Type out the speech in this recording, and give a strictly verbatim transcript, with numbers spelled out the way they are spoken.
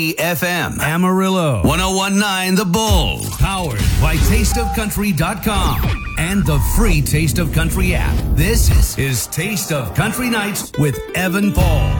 F M, Amarillo, one oh one point nine The Bull, powered by taste of country dot com and the free Taste of Country app. This is Taste of Country Nights with Evan Paul.